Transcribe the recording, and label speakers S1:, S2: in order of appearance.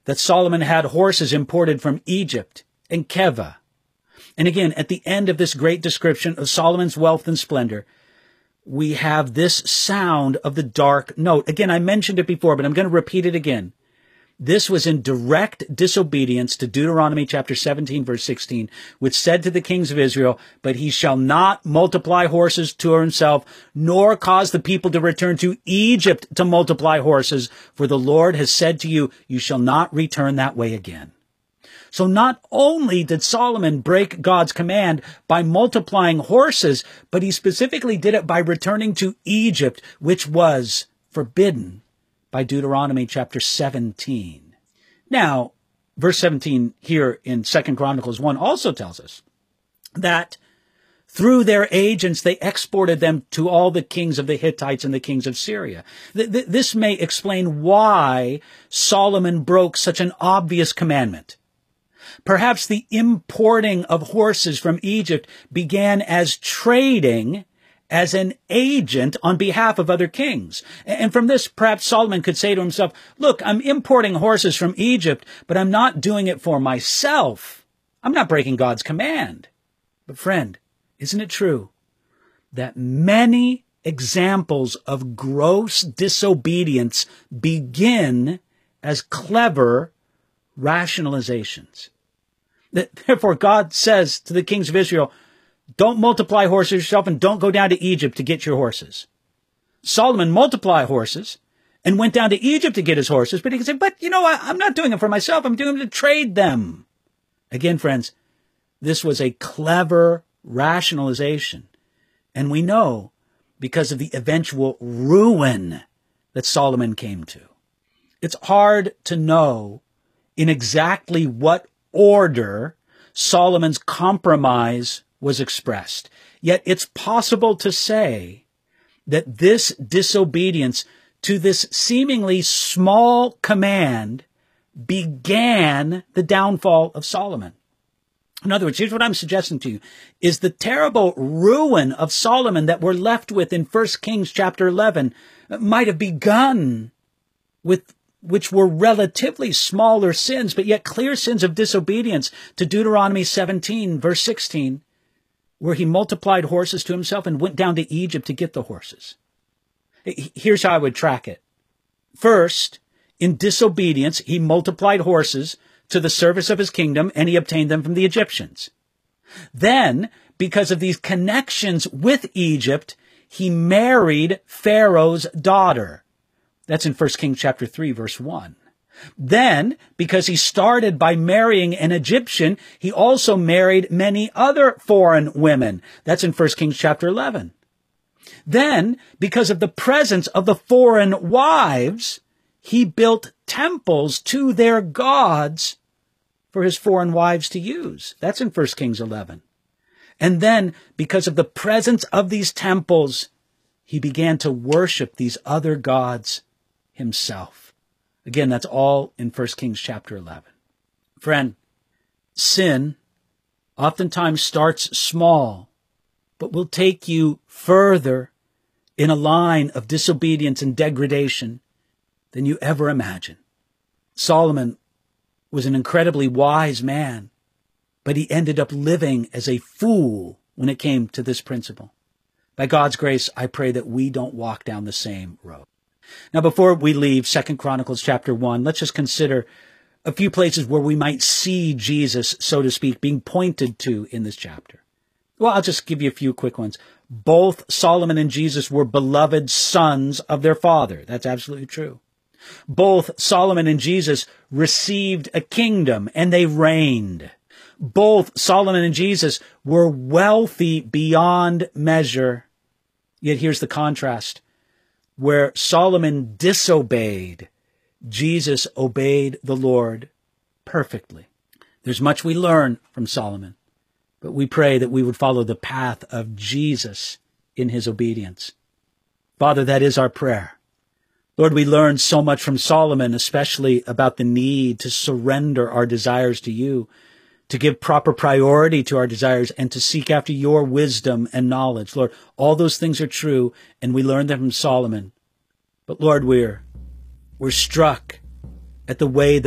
S1: that Solomon had horses imported from Egypt and Keva. And again, at the end of this great description of Solomon's wealth and splendor, we have this sound of the dark note. Again, I mentioned it before, but I'm going to repeat it again. This was in direct disobedience to Deuteronomy chapter 17, verse 16, which said to the kings of Israel, "But he shall not multiply horses to himself, nor cause the people to return to Egypt to multiply horses, for the Lord has said to you, you shall not return that way again." So not only did Solomon break God's command by multiplying horses, but he specifically did it by returning to Egypt, which was forbidden by Deuteronomy chapter 17. Now, verse 17 here in 2 Chronicles 1 also tells us that through their agents, they exported them to all the kings of the Hittites and the kings of Syria. This may explain why Solomon broke such an obvious commandment. Perhaps the importing of horses from Egypt began as trading as an agent on behalf of other kings. And from this, perhaps Solomon could say to himself, look, I'm importing horses from Egypt, but I'm not doing it for myself. I'm not breaking God's command. But friend, isn't it true that many examples of gross disobedience begin as clever rationalizations? Therefore, God says to the kings of Israel, don't multiply horses yourself and don't go down to Egypt to get your horses. Solomon multiplied horses and went down to Egypt to get his horses, but he can say, but you know, I'm not doing it for myself. I'm doing it to trade them. Again, friends, this was a clever rationalization. And we know because of the eventual ruin that Solomon came to. It's hard to know in exactly what order Solomon's compromise was expressed. Yet it's possible to say that this disobedience to this seemingly small command began the downfall of Solomon. In other words, here's what I'm suggesting to you, is the terrible ruin of Solomon that we're left with in 1 Kings chapter 11 might have begun with which were relatively smaller sins, but yet clear sins of disobedience to Deuteronomy 17, verse 16, where he multiplied horses to himself and went down to Egypt to get the horses. Here's how I would track it. First, in disobedience, he multiplied horses to the service of his kingdom, and he obtained them from the Egyptians. Then, because of these connections with Egypt, he married Pharaoh's daughter. That's in 1 Kings chapter 3, verse 1. Then, because he started by marrying an Egyptian, he also married many other foreign women. That's in 1 Kings chapter 11. Then, because of the presence of the foreign wives, he built temples to their gods for his foreign wives to use. That's in 1 Kings 11. And then, because of the presence of these temples, he began to worship these other gods himself. Again, that's all in 1 Kings chapter 11. Friend, sin oftentimes starts small, but will take you further in a line of disobedience and degradation than you ever imagine. Solomon was an incredibly wise man, but he ended up living as a fool when it came to this principle. By God's grace, I pray that we don't walk down the same road. Now, before we leave 2 Chronicles chapter 1, let's just consider a few places where we might see Jesus, so to speak, being pointed to in this chapter. Well, I'll just give you a few quick ones. Both Solomon and Jesus were beloved sons of their father. That's absolutely true. Both Solomon and Jesus received a kingdom and they reigned. Both Solomon and Jesus were wealthy beyond measure. Yet here's the contrast. Where Solomon disobeyed, Jesus obeyed the Lord perfectly. There's much we learn from Solomon, but we pray that we would follow the path of Jesus in his obedience. Father, that is our prayer. Lord, we learned so much from Solomon, especially about the need to surrender our desires to you, to give proper priority to our desires, and to seek after your wisdom and knowledge. Lord, all those things are true, and we learned them from Solomon. But Lord, we're struck at the way that